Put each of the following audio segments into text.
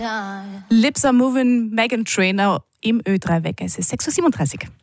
Lips are moving, Meghan Trainor im Ö3 Wecker. Es ist 6.37 Uhr.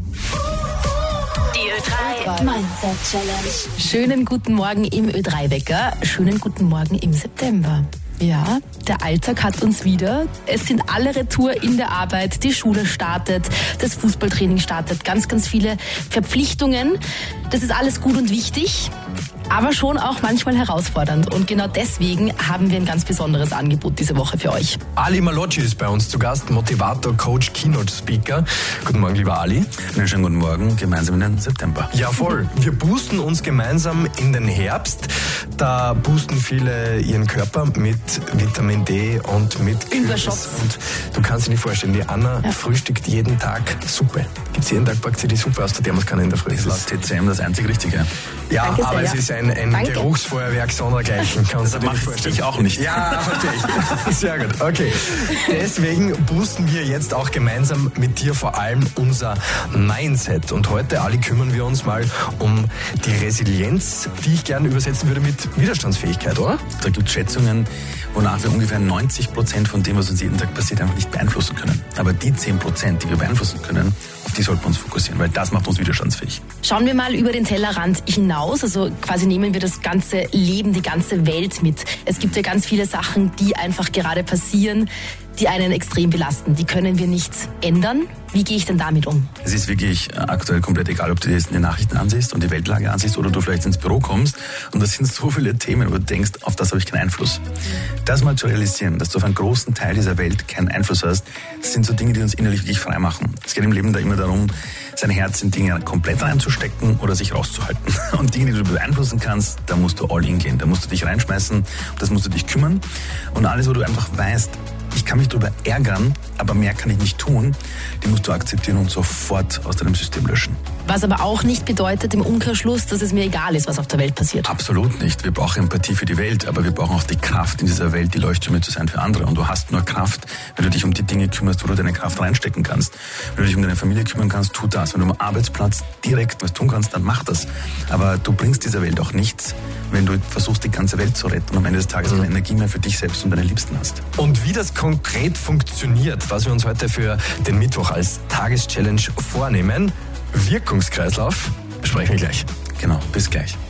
Die Ö3 Mindset Challenge. Schönen guten Morgen im Ö3 Wecker. Schönen guten Morgen im September. Ja, der Alltag hat uns wieder. Es sind alle retour in der Arbeit, die Schule startet, das Fußballtraining startet, ganz, ganz viele Verpflichtungen. Das ist alles gut und wichtig, aber schon auch manchmal herausfordernd. Und genau deswegen haben wir ein ganz besonderes Angebot diese Woche für euch. Ali Malocci ist bei uns zu Gast, Motivator, Coach, Keynote-Speaker. Guten Morgen, lieber Ali. Einen schönen guten Morgen, gemeinsam in den September. Ja, voll. Wir boosten uns gemeinsam in den Herbst. Da boosten viele ihren Körper mit Vitamin D und mit Überschuss. Und du kannst dir nicht vorstellen, die Anna frühstückt jeden Tag Suppe. Gibt's jeden Tag, packt sie die Suppe aus der Thermoskanne in der Früh. Das ist laut TCM das einzig Richtige. Ja, Danke sehr, aber ja. es ist ein Geruchsfeuerwerk sondergleichen. Kannst du dir nicht vorstellen. Ich auch nicht. Ja, verstehe ich. Sehr gut, okay. Deswegen boosten wir jetzt auch gemeinsam mit dir vor allem unser Mindset. Und heute, Ali, kümmern wir uns mal um die Resilienz, die ich gerne übersetzen würde mit Widerstandsfähigkeit, oder? Da gibt es Schätzungen, wonach wir ungefähr 90% von dem, was uns jeden Tag passiert, einfach nicht beeinflussen können. Aber die 10%, die wir beeinflussen können, auf die sollten wir uns fokussieren, weil das macht uns widerstandsfähig. Schauen wir mal über den Tellerrand hinaus, also quasi nehmen wir das ganze Leben, die ganze Welt mit. Es gibt ja ganz viele Sachen, die einfach gerade passieren, die einen extrem belasten. Die können wir nicht ändern. Wie gehe ich denn damit um? Es ist wirklich aktuell komplett egal, ob du dir jetzt die Nachrichten ansiehst und die Weltlage ansiehst oder du vielleicht ins Büro kommst und das sind so viele Themen, wo du denkst, auf das habe ich keinen Einfluss. Das mal zu realisieren, dass du auf einen großen Teil dieser Welt keinen Einfluss hast, das sind so Dinge, die uns innerlich wirklich frei machen. Es geht im Leben da immer darum, sein Herz in Dinge komplett reinzustecken oder sich rauszuhalten. Und Dinge, die du beeinflussen kannst, da musst du all in gehen. Da musst du dich reinschmeißen, das musst du dich kümmern. Und alles, wo du einfach weißt, ich kann mich darüber ärgern, aber mehr kann ich nicht tun, die musst du akzeptieren und sofort aus deinem System löschen. Was aber auch nicht bedeutet im Umkehrschluss, dass es mir egal ist, was auf der Welt passiert. Absolut nicht. Wir brauchen Empathie für die Welt, aber wir brauchen auch die Kraft in dieser Welt, die Leuchtturme zu sein für andere. Und du hast nur Kraft, wenn du dich um die Dinge kümmerst, wo du deine Kraft reinstecken kannst. Wenn du dich um deine Familie kümmern kannst, tu das. Wenn du am Arbeitsplatz direkt was tun kannst, dann mach das. Aber du bringst dieser Welt auch nichts, wenn du versuchst, die ganze Welt zu retten und am Ende des Tages keine Energie mehr für dich selbst und deine Liebsten hast. Und wie das konkret funktioniert, was wir uns heute für den Mittwoch als Tageschallenge vornehmen, Wirkungskreislauf, besprechen wir gleich. Genau, bis gleich.